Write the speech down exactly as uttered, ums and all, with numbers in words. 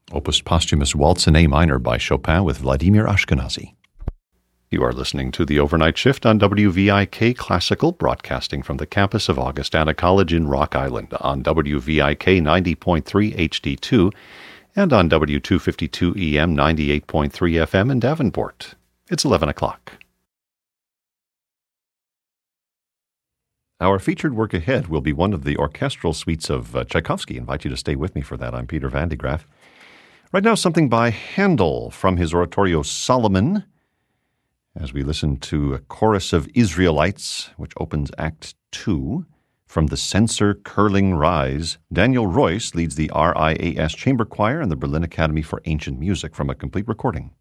Opus Posthumous Waltz in A minor by Chopin with Vladimir Ashkenazy. You are listening to the Overnight Shift on W V I K Classical, broadcasting from the campus of Augustana College in Rock Island on W V I K ninety point three H D two and on W two fifty-two E M ninety-eight point three F M in Davenport. It's eleven o'clock. Our featured work ahead will be one of the orchestral suites of uh, Tchaikovsky. I invite you to stay with me for that. I'm Peter Van de Graaff. Right now, something by Handel from his oratorio Solomon, as we listen to a chorus of Israelites, which opens Act two. From the Censer Curling Rise, Daniel Royce leads the R I A S Chamber Choir and the Berlin Academy for Ancient Music from a complete recording.